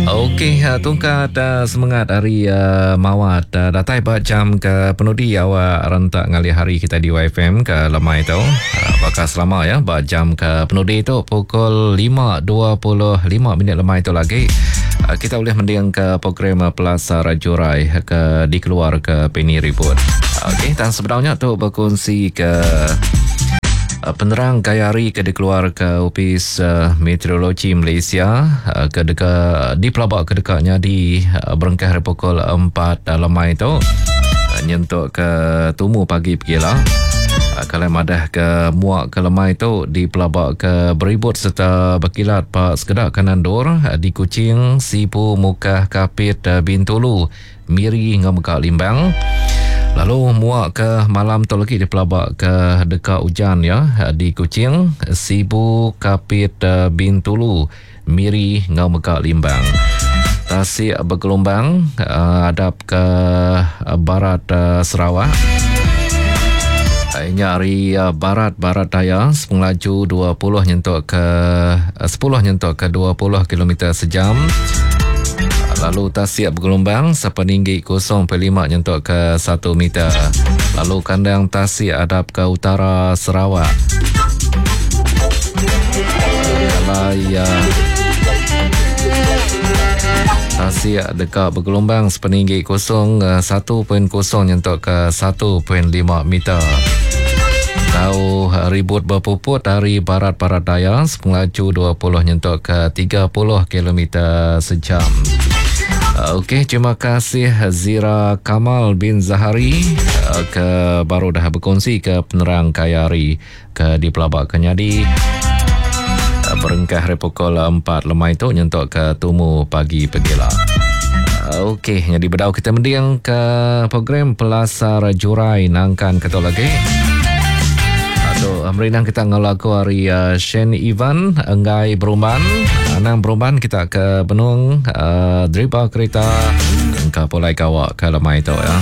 Okey, tungkat semangat hari mawat datai ba jam ke penudi awak rentak ngali hari kita di YFM ke lemai tu. Bakal selama ya ba jam ke penudi tu pukul 5.25 lemai tu lagi. Kita boleh mendengar ke program Pelasar Jurai ke dikeluar ke Penny Ribut. Okey, dan sebenarnya tu berkongsi ke penerang Kayari ke dikeluar ke Opis Meteorologi Malaysia ke dekat di pelabak ke dekatnya di berengkah pukul 4 lemai tu nyentuk ke tumu pagi pergilah. Kalau madah ke muak ke lemai tu di pelabak ke beribut serta berkilat pak sekedar kanan dor di Kuching, Sibu, Mukah, Kapit, Bintulu, Miri dengan Mekak Limbang. Lalu muak ke malam tu lagi di pelabak ke dekat hujan ya di Kuching, Sibu, Kapit, Bintulu, Miri dengan Mekak Limbang. Tasik bergelombang hadap ke barat Sarawak. Nyari barat daya melaju 20 nyentuk ke 10 nyentuk ke 20 km sejam. Lalu Tasik bergelombang sepeninggi 0.5 nyentuk ke 1 meter. Lalu kandang Tasik hadap ke utara Sarawak. Tasik dekat bergelombang sepeninggi 1.0 nyentuk ke 1.5 meter. Tahu ribut berpuput dari barat daya melaju 20 nyentuk ke 30 km sejam. Okey, terima kasih Zira Kamal bin Zahari ke baru dah berkongsi ke penerang Kayari ke di pelabak Kenyadi berengkah pukul 4 lemai tu nyentuk ke tumu pagi pergilah. Okey, jadi berdau kita mendiang ke program Pelasar Jurai nangkan kata lagi. Merinang kita ngelaku hari Shen Ivan Enggai Berumban Anang Berumban kita ke Benung Driba kereta ke Polai Kawak ke lemai tu ya.